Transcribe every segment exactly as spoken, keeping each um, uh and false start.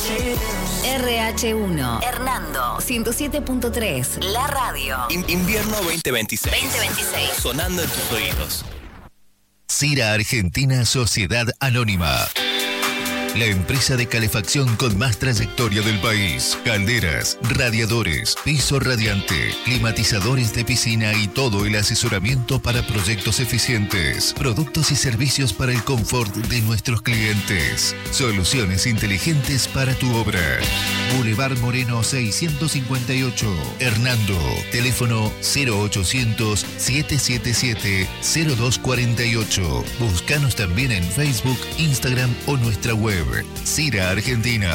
R H uno, Hernando, ciento siete punto tres, la radio. In- invierno veinte veintiséis. veinte veintiséis. Sonando en tus oídos. Cira Argentina Sociedad Anónima. La empresa de calefacción con más trayectoria del país. Calderas, radiadores, piso radiante, climatizadores de piscina y todo el asesoramiento para proyectos eficientes. Productos y servicios para el confort de nuestros clientes. Soluciones inteligentes para tu obra. Boulevard Moreno seiscientos cincuenta y ocho. Hernando. Teléfono cero ochocientos, setecientos setenta y siete, cero dos cuarenta y ocho. Búscanos también en Facebook, Instagram o nuestra web. Cira Argentina.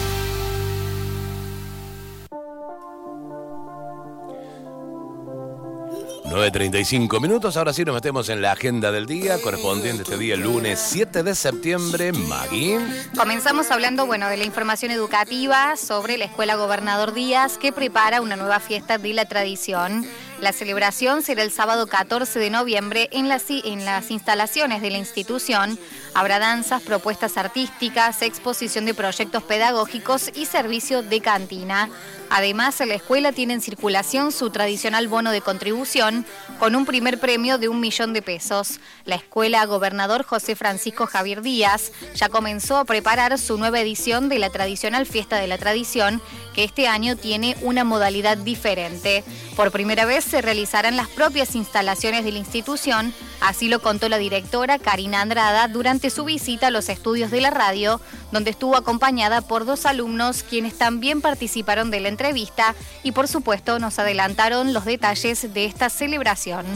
nueve treinta y cinco minutos, ahora sí nos metemos en la agenda del día, correspondiente este día, lunes siete de septiembre. Magui. Comenzamos hablando, bueno, de la información educativa sobre la Escuela Gobernador Díaz, que prepara una nueva fiesta de la tradición. La celebración será el sábado catorce de noviembre en las, en las instalaciones de la institución. Habrá danzas, propuestas artísticas, exposición de proyectos pedagógicos y servicio de cantina. Además, la escuela tiene en circulación su tradicional bono de contribución con un primer premio de un millón de pesos. La Escuela Gobernador José Francisco Javier Díaz ya comenzó a preparar su nueva edición de la tradicional Fiesta de la Tradición, que este año tiene una modalidad diferente. Por primera vez se realizarán las propias instalaciones de la institución, así lo contó la directora Karina Andrada durante su visita a los estudios de la radio, donde estuvo acompañada por dos alumnos quienes también participaron de la entrevista y por supuesto nos adelantaron los detalles de esta celebración.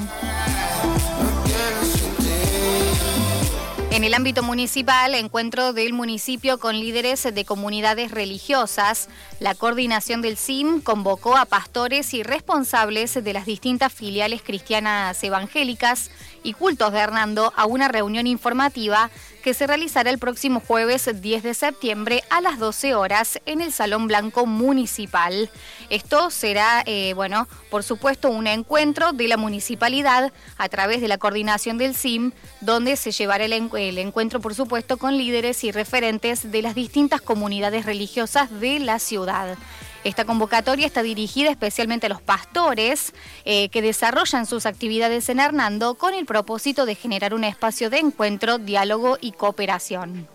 En el ámbito municipal, encuentro del municipio con líderes de comunidades religiosas. La coordinación del C I M convocó a pastores y responsables de las distintas filiales cristianas evangélicas y cultos de Hernando a una reunión informativa que se realizará el próximo jueves diez de septiembre a las doce horas en el Salón Blanco Municipal. Esto será, eh, bueno, por supuesto, un encuentro de la municipalidad a través de la coordinación del C I M, donde se llevará el, en- el encuentro, por supuesto, con líderes y referentes de las distintas comunidades religiosas de la ciudad. Esta convocatoria está dirigida especialmente a los pastores eh, que desarrollan sus actividades en Hernando con el propósito de generar un espacio de encuentro, diálogo y cooperación.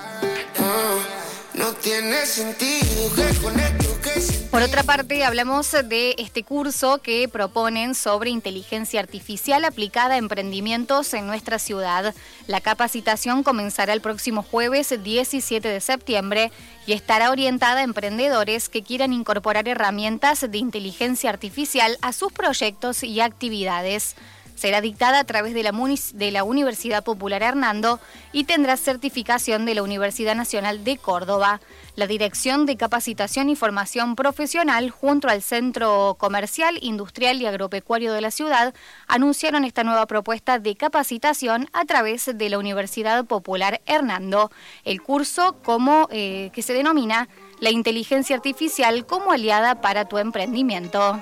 No tiene sentido que conecto que sin... Por otra parte, hablamos de este curso que proponen sobre inteligencia artificial aplicada a emprendimientos en nuestra ciudad. La capacitación comenzará el próximo jueves diecisiete de septiembre y estará orientada a emprendedores que quieran incorporar herramientas de inteligencia artificial a sus proyectos y actividades. Será dictada a través de la, Munic- de la Universidad Popular Hernando y tendrá certificación de la Universidad Nacional de Córdoba. La Dirección de Capacitación y Formación Profesional, junto al Centro Comercial, Industrial y Agropecuario de la ciudad, anunciaron esta nueva propuesta de capacitación a través de la Universidad Popular Hernando. El curso como eh, que se denomina la inteligencia artificial como aliada para tu emprendimiento.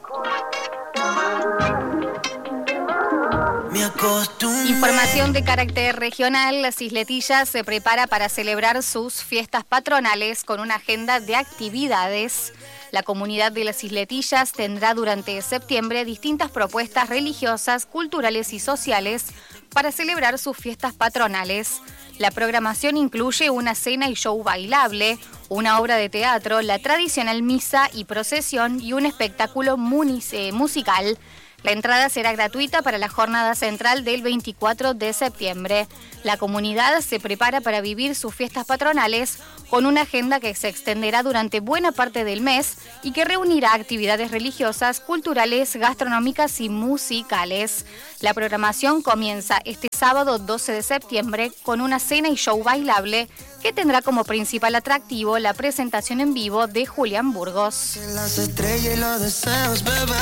Información de carácter regional. Las Isletillas se prepara para celebrar sus fiestas patronales con una agenda de actividades. La comunidad de las Isletillas tendrá durante septiembre distintas propuestas religiosas, culturales y sociales para celebrar sus fiestas patronales. La programación incluye una cena y show bailable, una obra de teatro, la tradicional misa y procesión y un espectáculo munic- eh, musical. La entrada será gratuita para la jornada central del veinticuatro de septiembre. La comunidad se prepara para vivir sus fiestas patronales con una agenda que se extenderá durante buena parte del mes y que reunirá actividades religiosas, culturales, gastronómicas y musicales. La programación comienza este sábado doce de septiembre con una cena y show bailable que tendrá como principal atractivo la presentación en vivo de Julián Burgos. Las estrellas y los deseos, bebé.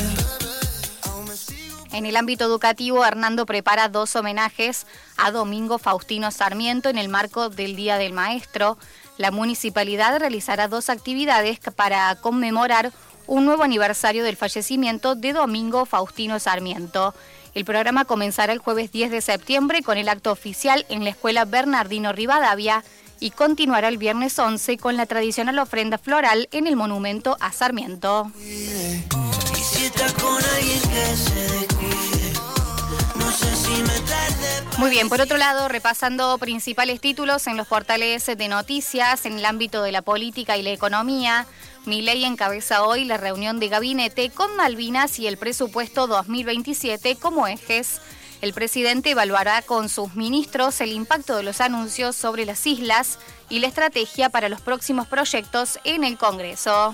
En el ámbito educativo, Hernando prepara dos homenajes a Domingo Faustino Sarmiento en el marco del Día del Maestro. La municipalidad realizará dos actividades para conmemorar un nuevo aniversario del fallecimiento de Domingo Faustino Sarmiento. El programa comenzará el jueves diez de septiembre con el acto oficial en la Escuela Bernardino Rivadavia y continuará el viernes once con la tradicional ofrenda floral en el monumento a Sarmiento. Y si estás con alguien que se descuide, no sé si me tarde. Muy bien, por otro lado, repasando principales títulos en los portales de noticias en el ámbito de la política y la economía, Milei encabeza hoy la reunión de gabinete con Malvinas y el presupuesto dos mil veintisiete como ejes. El presidente evaluará con sus ministros el impacto de los anuncios sobre las islas y la estrategia para los próximos proyectos en el Congreso.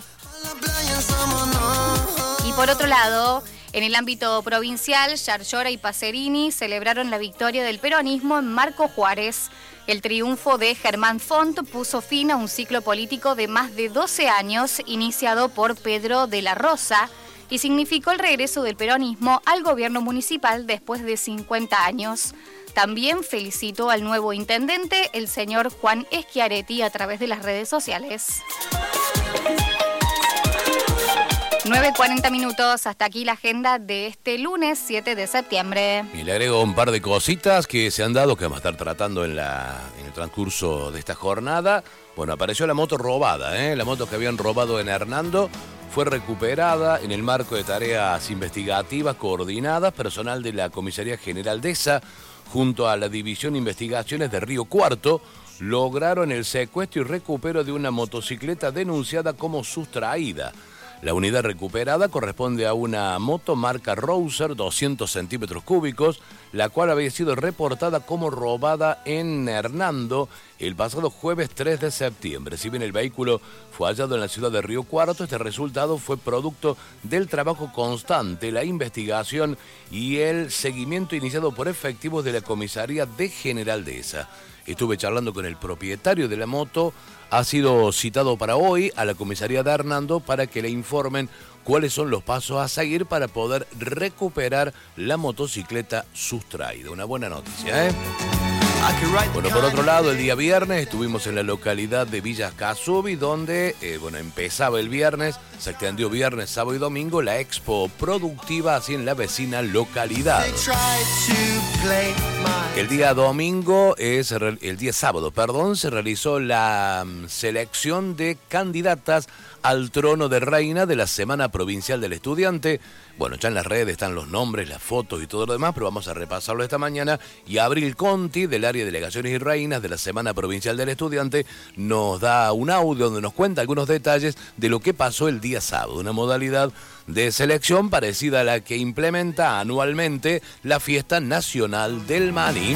Y por otro lado, en el ámbito provincial, Yarlora y Pacerini celebraron la victoria del peronismo en Marco Juárez. El triunfo de Germán Font puso fin a un ciclo político de más de doce años iniciado por Pedro de la Rosa y significó el regreso del peronismo al gobierno municipal después de cincuenta años. También felicitó al nuevo intendente, el señor Juan Schiaretti, a través de las redes sociales. nueve cuarenta minutos, hasta aquí la agenda de este lunes siete de septiembre. Y le agrego un par de cositas que se han dado, que vamos a estar tratando en, la, en el transcurso de esta jornada. Bueno, apareció la moto robada, ¿eh? La moto que habían robado en Hernando fue recuperada en el marco de tareas investigativas coordinadas. Personal de la Comisaría General de esa, junto a la División de Investigaciones de Río Cuarto, lograron el secuestro y recupero de una motocicleta denunciada como sustraída. La unidad recuperada corresponde a una moto marca Rouser, doscientos centímetros cúbicos, la cual había sido reportada como robada en Hernando el pasado jueves tres de septiembre. Si bien el vehículo fue hallado en la ciudad de Río Cuarto, este resultado fue producto del trabajo constante, la investigación y el seguimiento iniciado por efectivos de la Comisaría de General Dehesa. Estuve charlando con el propietario de la moto. Ha sido citado para hoy a la comisaría de Hernando para que le informen cuáles son los pasos a seguir para poder recuperar la motocicleta sustraída. Una buena noticia, ¿eh? Bueno, por otro lado, el día viernes estuvimos en la localidad de Villa Casubi, donde, eh, bueno, empezaba el viernes, se extendió viernes, sábado y domingo, la expo productiva así en la vecina localidad. El día domingo, es, el día sábado, perdón, se realizó la um, selección de candidatas al trono de reina de la Semana Provincial del Estudiante. Bueno, ya en las redes están los nombres, las fotos y todo lo demás, pero vamos a repasarlo esta mañana. Y Abril Conti, del área de Delegaciones y Reinas de la Semana Provincial del Estudiante, nos da un audio donde nos cuenta algunos detalles de lo que pasó el día sábado. Una modalidad de selección parecida a la que implementa anualmente la Fiesta Nacional del Maní.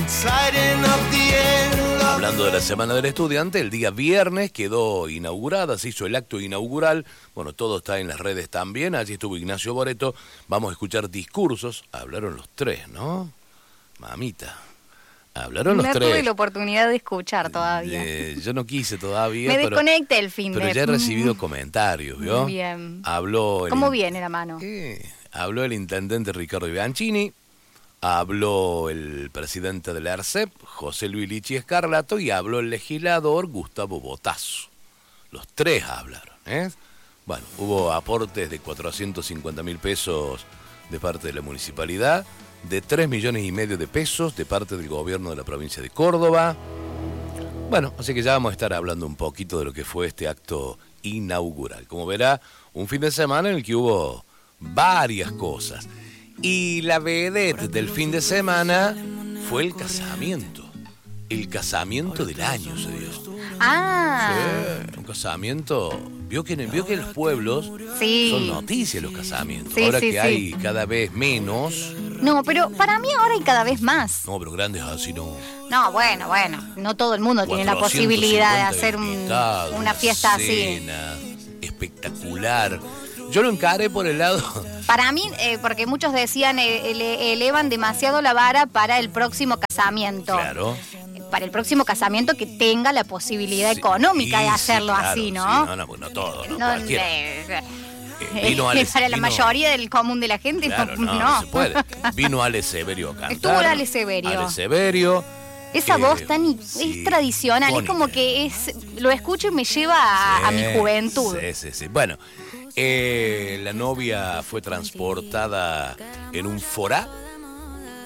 Hablando de la Semana del Estudiante, el día viernes quedó inaugurada, se hizo el acto inaugural. Bueno, todo está en las redes también. Allí estuvo Ignacio Boreto. Vamos a escuchar discursos. Hablaron los tres, ¿no? Mamita. Hablaron los no tres. No tuve la oportunidad de escuchar todavía. Eh, yo no quise todavía. Me pero, desconecté el fin de... Pero ya he recibido comentarios, ¿vio? Muy bien. Habló el, ¿Cómo viene la mano? Eh, habló el intendente Ricardo Bianchini. Habló el presidente de la ERCEP, José Luis Lichi Escarlato, y habló el legislador Gustavo Botazo. Los tres hablaron, ¿eh? Bueno, hubo aportes de cuatrocientos cincuenta mil pesos de parte de la municipalidad, de tres millones y medio de pesos de parte del gobierno de la provincia de Córdoba. Bueno, así que ya vamos a estar hablando un poquito de lo que fue este acto inaugural. Como verá, un fin de semana en el que hubo varias cosas. Y la vedette del fin de semana fue el casamiento. El casamiento del año, se dio. Ah. Sí, un casamiento. Vio que, vio que en los pueblos sí. son noticias los casamientos. Sí, ahora sí, que sí. hay cada vez menos. No, pero para mí ahora hay cada vez más. No, pero grandes así no. No, bueno, bueno. No todo el mundo tiene la posibilidad de hacer un, una fiesta así. Espectacular. Yo lo encaré por el lado... Para mí, eh, porque muchos decían, eh, ele, elevan demasiado la vara para el próximo casamiento. Claro. Para el próximo casamiento que tenga la posibilidad sí, económica de hacerlo sí, claro, así, ¿no? Sí, no, no, pues no todo, no, no cualquiera. Eh, vino Ale, para la vino, mayoría del común de la gente, claro, no, no. No se puede. Vino Ale Severio a cantar. Estuvo Ale Severio. Ale Severio. Esa eh, voz tan sí, es tradicional, icónica. Es como que es lo escucho y me lleva a, sí, a mi juventud. Sí, sí, sí. Bueno, eh, la novia fue transportada en un forá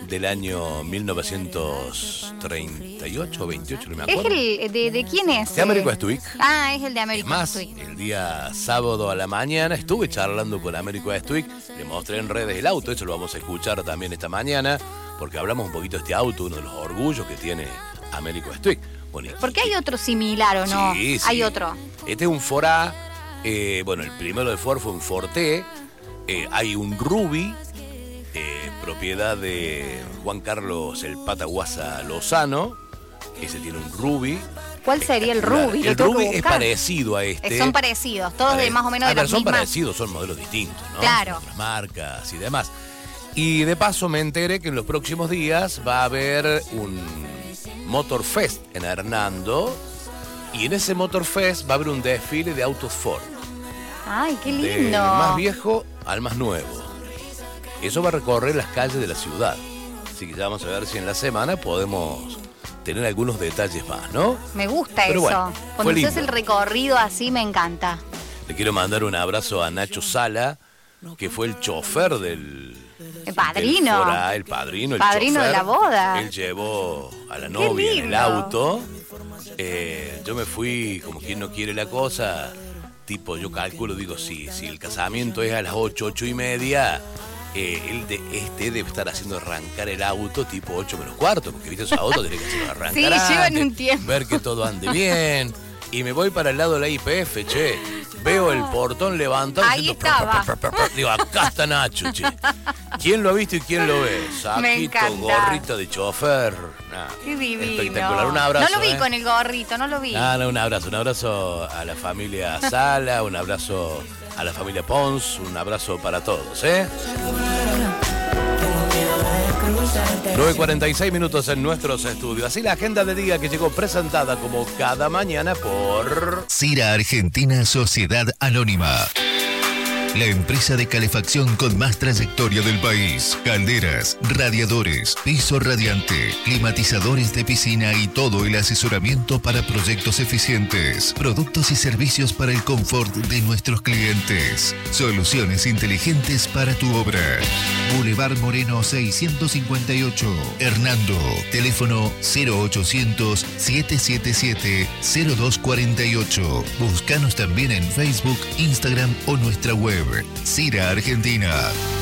del año mil novecientos treinta y ocho o veintiocho, no me ¿Es acuerdo. el de, de quién es? De Américo Stuick. Ah, es el de Es Américo más, Stuick. el día sábado a la mañana estuve charlando con Américo Stuick, le mostré en redes el auto, eso lo vamos a escuchar también esta mañana, porque hablamos un poquito de este auto, uno de los orgullos que tiene Américo Stuick. Bueno, y- Porque hay otro similar, ¿o no? Sí, sí. Hay otro. Este es un Ford A, eh, bueno, el primero de Ford fue un Forte, eh, hay un Ruby, eh, propiedad de Juan Carlos el Pataguasa Lozano, ese tiene un Ruby. ¿Cuál sería el Ruby? Lo El tengo que Ruby es buscar. parecido a este. Eh, Son parecidos, todos de Pare- más o menos Ah, de pero las son mismas. parecidos, son modelos distintos, ¿no? Claro. Otras marcas y demás. Y de paso me enteré que en los próximos días va a haber un Motor Fest en Hernando. Y en ese Motor Fest va a haber un desfile de autos Ford. Ay, qué Del lindo. más viejo al más nuevo. Eso va a recorrer las calles de la ciudad. Así que ya vamos a ver si en la semana podemos tener algunos detalles más, ¿no? Me gusta Pero eso. bueno, fue Cuando haces lindo. el recorrido así, me encanta. Le quiero mandar un abrazo a Nacho Sala, que fue el chofer del... El padrino. del Ford A, el padrino, el Padrino de chofer. la boda. Él llevó a la novia en el lindo. auto. Eh, yo me fui, como quien no quiere la cosa, tipo, yo calculo, digo, si, si el casamiento es a las ocho, ocho y media, eh, él de, este debe estar haciendo arrancar el auto tipo ocho menos cuarto, porque viste, esos autos tienen que hacerlo arrancar Sí, llevan antes, un tiempo. ver que todo ande bien. Y me voy para el lado de la I P F, che. Veo el portón levantado. Ahí diciendo, estaba. "Pa, pa, pa, pa, pa". Digo, acá está Nacho, che. ¿Quién lo ha visto y quién lo ve? Saquito, encanta. gorrito de chofer. Nah, Qué divino. espectacular. Un abrazo. No lo vi ¿eh? con el gorrito, no lo vi. Ah, no, un abrazo. Un abrazo a la familia Sala, un abrazo a la familia Pons, un abrazo para todos, ¿eh? nueve cuarenta y seis minutos en nuestros estudios. Así la agenda de día que llegó presentada como cada mañana por... Cira Argentina Sociedad Anónima. La empresa de calefacción con más trayectoria del país. Calderas, radiadores, piso radiante, climatizadores de piscina y todo el asesoramiento para proyectos eficientes. Productos y servicios para el confort de nuestros clientes. Soluciones inteligentes para tu obra. Boulevard Moreno seiscientos cincuenta y ocho. Hernando. Teléfono cero ochocientos, siete siete siete, cero dos cuatro ocho. Búscanos también en Facebook, Instagram o nuestra web. Cira Argentina.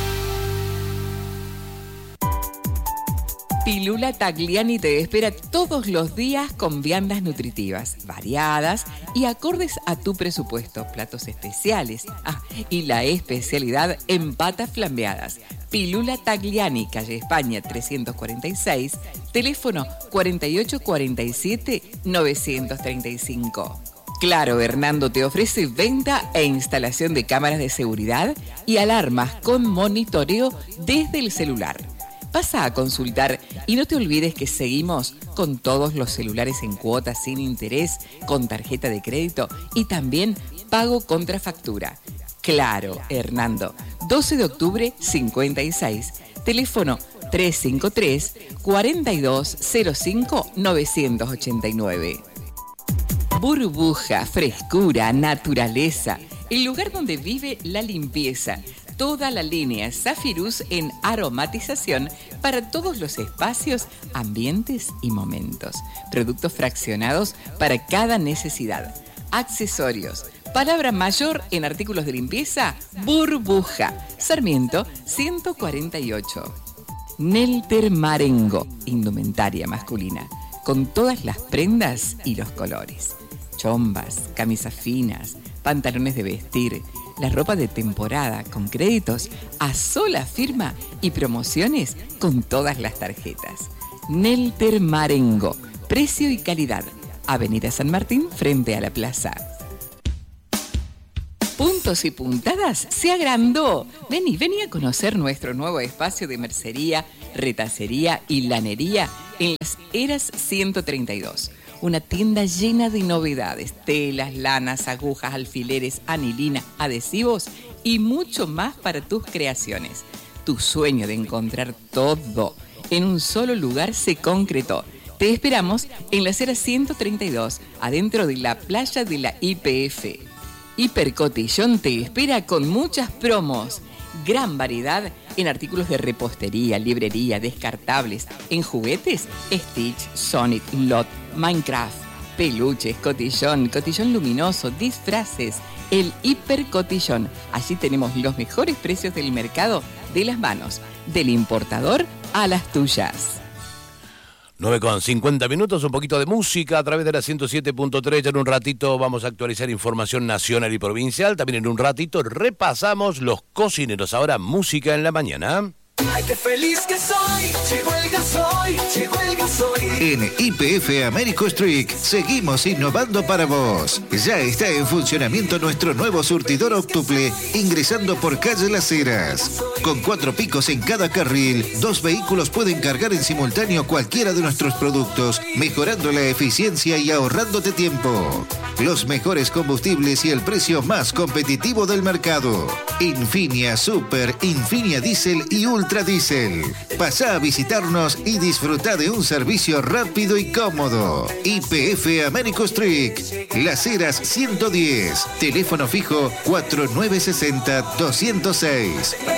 Pilula Tagliani te espera todos los días con viandas nutritivas, variadas y acordes a tu presupuesto. Platos especiales. Ah, y la especialidad en patas flambeadas. Pilula Tagliani, calle España trescientos cuarenta y seis, teléfono cuarenta y ocho cuarenta y siete, novecientos treinta y cinco. Claro, Hernando te ofrece venta e instalación de cámaras de seguridad y alarmas con monitoreo desde el celular. Pasa a consultar y no te olvides que seguimos con todos los celulares en cuotas sin interés, con tarjeta de crédito y también pago contra factura. Claro, Hernando, doce de octubre cincuenta y seis, teléfono trescientos cincuenta y tres, cuarenta y dos cero cinco, novecientos ochenta y nueve. Burbuja, frescura, naturaleza, el lugar donde vive la limpieza. Toda la línea Zafirus en aromatización para todos los espacios, ambientes y momentos. Productos fraccionados para cada necesidad. Accesorios. Palabra mayor en artículos de limpieza, Burbuja. Sarmiento ciento cuarenta y ocho. Nelter Marengo, indumentaria masculina, con todas las prendas y los colores. Chombas, camisas finas, pantalones de vestir, la ropa de temporada con créditos a sola firma y promociones con todas las tarjetas. Nelter Marengo, precio y calidad. Avenida San Martín frente a la plaza. Puntos y Puntadas se agrandó. Vení, vení a conocer nuestro nuevo espacio de mercería, retacería y lanería en las Heras ciento treinta y dos. Una tienda llena de novedades, telas, lanas, agujas, alfileres, anilina, adhesivos y mucho más para tus creaciones. Tu sueño de encontrar todo en un solo lugar se concretó. Te esperamos en la Heras ciento treinta y dos, adentro de la playa de la I P F. Hipercotillón te espera con muchas promos, gran variedad En artículos de repostería, librería, descartables. En juguetes, Stitch, Sonic, Lot, Minecraft, peluches, cotillón, cotillón luminoso, disfraces, el hipercotillón. Allí tenemos los mejores precios del mercado de las manos, del importador a las tuyas. nueve con cincuenta minutos, un poquito de música a través de la ciento siete punto tres. Ya en un ratito vamos a actualizar información nacional y provincial. También en un ratito repasamos los cocineros. Ahora música en la mañana. Ay, qué feliz que soy, llegó el gasoil, llegó el gasoil. En Y P F Américo Street seguimos innovando para vos. Ya está en funcionamiento nuestro nuevo surtidor óctuple ingresando por calle Las Heras. Con cuatro picos en cada carril, dos vehículos pueden cargar en simultáneo cualquiera de nuestros productos, mejorando la eficiencia y ahorrándote tiempo. Los mejores combustibles y el precio más competitivo del mercado. Infinia Super, Infinia Diesel y Ultra Diesel. Pasá a visitarnos y disfruta de un servicio rápido y cómodo. Y P F Américo Street, Las Heras ciento diez. Teléfono fijo cuatro nueve seis cero, dos cero seis.